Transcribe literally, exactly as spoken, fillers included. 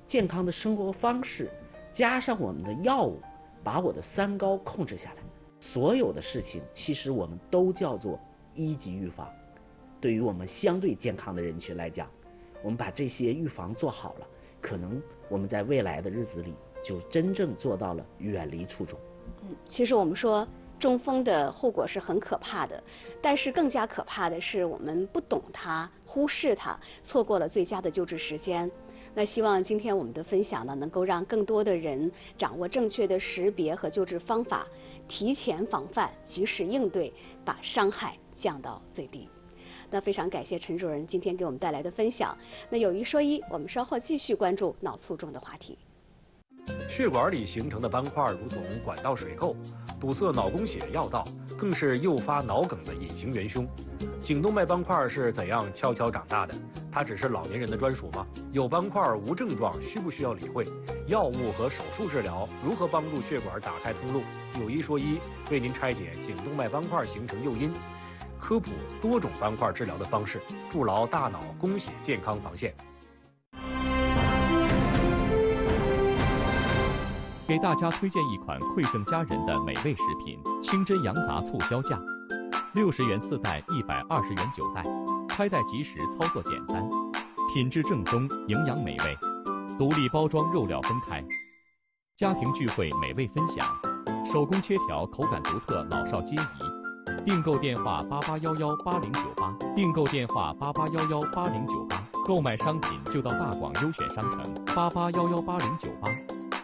健康的生活方式，加上我们的药物，把我的三高控制下来。所有的事情其实我们都叫做一级预防。对于我们相对健康的人群来讲，我们把这些预防做好了，可能我们在未来的日子里就真正做到了远离卒中。 嗯，其实我们说中风的后果是很可怕的，但是更加可怕的是我们不懂它，忽视它，错过了最佳的救治时间。那希望今天我们的分享呢，能够让更多的人掌握正确的识别和救治方法，提前防范，及时应对，把伤害降到最低。那非常感谢陈主任今天给我们带来的分享。那有一说一，我们稍后继续关注脑卒中的话题。 血管里形成的斑块如同管道水垢，堵塞脑供血要道，更是诱发脑梗的隐形元凶。颈动脉斑块是怎样悄悄长大的？它只是老年人的专属吗？有斑块无症状，需不需要理会？药物和手术治疗如何帮助血管打开通路？有一说一，为您拆解颈动脉斑块形成诱因，科普多种斑块治疗的方式，筑牢大脑供血健康防线。 给大家推荐一款馈赠家人的美味食品——清真羊杂促销价，六十元四袋，一百二十元九袋，开袋即食，操作简单，品质正宗，营养美味，独立包装，肉料分开，家庭聚会美味分享，手工切条，口感独特，老少皆宜。订购电话八八幺幺八零九八，订购电话八八幺幺八零九八，购买商品就到大广优选商城八八幺幺八零九八。